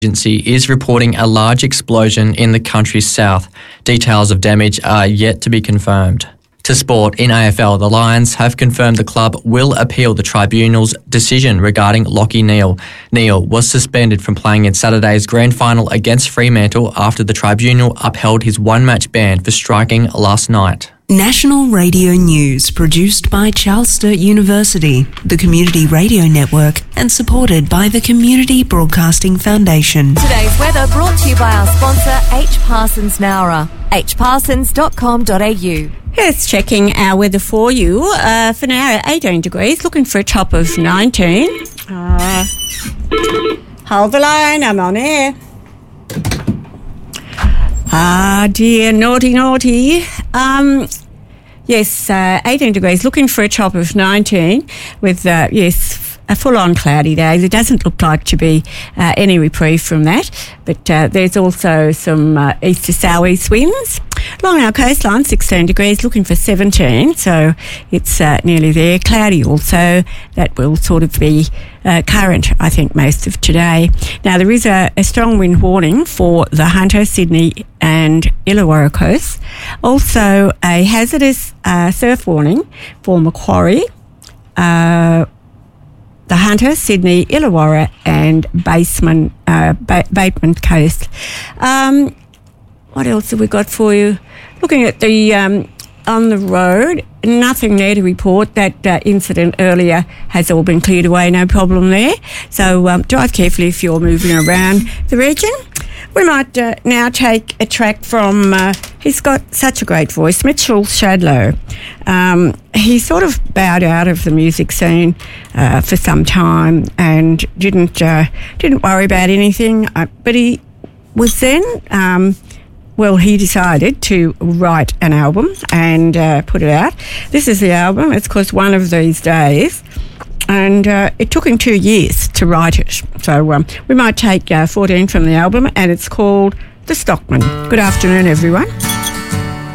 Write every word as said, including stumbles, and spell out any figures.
Agency is reporting a large explosion in the country's south. Details of damage are yet to be confirmed. To sport, in A F L, the Lions have confirmed the club will appeal the tribunal's decision regarding Lachie Neale. Neale was suspended from playing in Saturday's grand final against Fremantle after the tribunal upheld his one-match ban for striking last night. National Radio News, produced by Charles Sturt University, the Community Radio Network, and supported by the Community Broadcasting Foundation. Today's weather brought to you by our sponsor, H. Parsons Nowra, h parsons dot com dot a u. Yes, checking our weather for you. Uh, for now, eighteen degrees, looking for a top of nineteen. Uh, hold the line, I'm on air. Ah, dear, naughty, naughty. Um, yes, uh, eighteen degrees, looking for a top of nineteen with, uh, yes, a full-on cloudy day. There doesn't look like to be uh, any reprieve from that, but uh, there's also some uh, east to south-east winds. Along our coastline, sixteen degrees, looking for seventeen, so it's uh, nearly there. Cloudy also, that will sort of be uh, current, I think, most of today. Now, there is a, a strong wind warning for the Hunter, Sydney and Illawarra coasts. Also, a hazardous uh, surf warning for Macquarie, uh, the Hunter, Sydney, Illawarra and Bateman, uh, ba- Bateman coast. Um, what else have we got for you? Looking at the um, on the road, nothing there to report. That uh, incident earlier has all been cleared away, no problem there. So um, drive carefully if you're moving around the region. We might uh, now take a track from, uh, he's got such a great voice, Mitchell Shadlow. Um, he sort of bowed out of the music scene uh, for some time and didn't uh, didn't worry about anything. Uh, but he was then, um, well, he decided to write an album and uh, put it out. This is the album. It's called One of These Days. And uh, it took him two years to write it. So um, we might take uh, fourteen from the album, and it's called The Stockman. Good afternoon, everyone.